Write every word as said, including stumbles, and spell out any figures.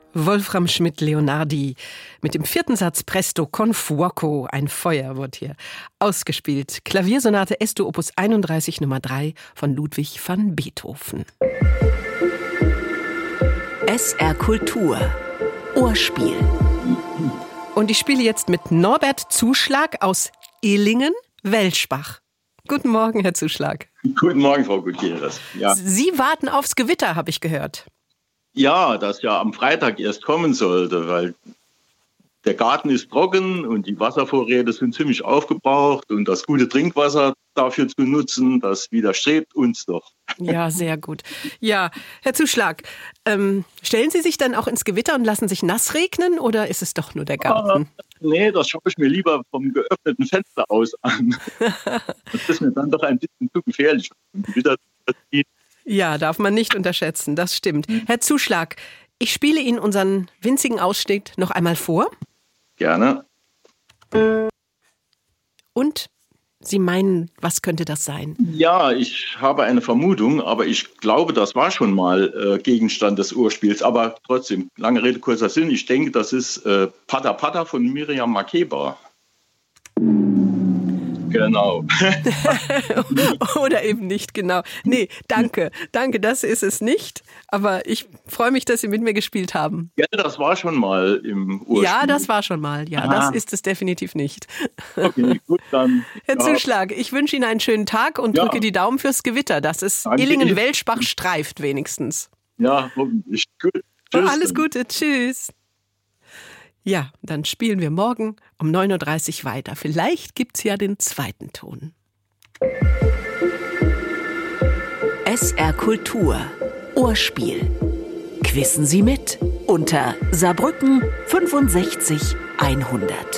Wolfram Schmidt-Leonardi mit dem vierten Satz Presto con fuoco, ein Feuer, wird hier ausgespielt. Klaviersonate Esto Opus einunddreißig Nummer drei von Ludwig van Beethoven. S R Kultur Ohrspiel. Und ich spiele jetzt mit Norbert Zuschlag aus Illingen, Welschbach. Guten Morgen, Herr Zuschlag. Guten Morgen, Frau Gutierrez. Ja. Sie warten aufs Gewitter, habe ich gehört. Ja, das ja am Freitag erst kommen sollte, weil der Garten ist trocken und die Wasservorräte sind ziemlich aufgebraucht und das gute Trinkwasser dafür zu nutzen, das widerstrebt uns doch. Ja, sehr gut. Ja, Herr Zuschlag, ähm, stellen Sie sich dann auch ins Gewitter und lassen sich nass regnen oder ist es doch nur der Garten? Ah, nee, das schaue ich mir lieber vom geöffneten Fenster aus an. Das ist mir dann doch ein bisschen zu gefährlich. Gewitter Ja, darf man nicht unterschätzen, das stimmt. Herr Zuschlag, ich spiele Ihnen unseren winzigen Ausschnitt noch einmal vor. Gerne. Und Sie meinen, was könnte das sein? Ja, ich habe eine Vermutung, aber ich glaube, das war schon mal äh, Gegenstand des Urspiels. Aber trotzdem, lange Rede, kurzer Sinn, ich denke, das ist äh, Pata Pata von Miriam Makeba. Genau. Oder eben nicht, genau. Nee, danke. Danke, das ist es nicht. Aber ich freue mich, dass Sie mit mir gespielt haben. Ja, das war schon mal im Urspiel. Ja, das war schon mal. Ja, Aha. Das ist es definitiv nicht. Okay, gut, dann. Herr ja. Zuschlag, ich wünsche Ihnen einen schönen Tag und ja. drücke die Daumen fürs Gewitter, dass es Illingen-Welschbach streift wenigstens. Ja, hoffentlich. Gut. Tschüss. Oh, alles Gute. Tschüss. Ja, dann spielen wir morgen um neun Uhr dreißig weiter. Vielleicht gibt's ja den zweiten Ton. S R Kultur Ohrspiel. Quissen Sie mit unter Saarbrücken fünfundsechzig hundert.